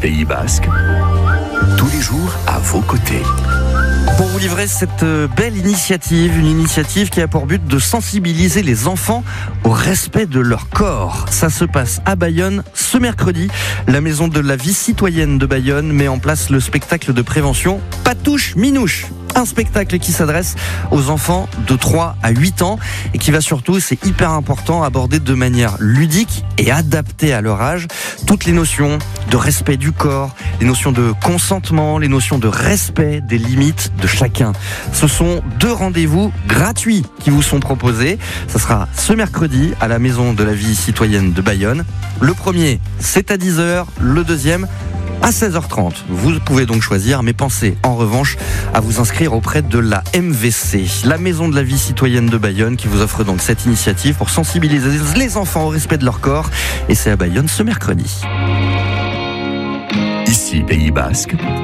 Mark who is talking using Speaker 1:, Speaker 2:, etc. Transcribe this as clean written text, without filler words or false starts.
Speaker 1: Pays Basque, tous les jours à vos côtés.
Speaker 2: Pour vous livrer cette belle initiative, une initiative qui a pour but de sensibiliser les enfants au respect de leur corps. Ça se passe à Bayonne ce mercredi. La Maison de la Vie Citoyenne de Bayonne met en place le spectacle de prévention Patouche Minouche. Un spectacle qui s'adresse aux enfants de 3 à 8 ans et qui va surtout, c'est hyper important, aborder de manière ludique et adaptée à leur âge toutes les notions de respect du corps, les notions de consentement, les notions de respect des limites de chacun. Ce sont 2 rendez-vous gratuits qui vous sont proposés. Ça sera ce mercredi à la Maison de la Vie Citoyenne de Bayonne. Le premier, c'est à 10h. Le deuxième, à 16h30. Vous pouvez donc choisir, mais pensez en revanche à vous inscrire auprès de la MVC, la Maison de la Vie Citoyenne de Bayonne, qui vous offre donc cette initiative pour sensibiliser les enfants au respect de leur corps. Et c'est à Bayonne ce mercredi.
Speaker 1: Ici, Pays Basque,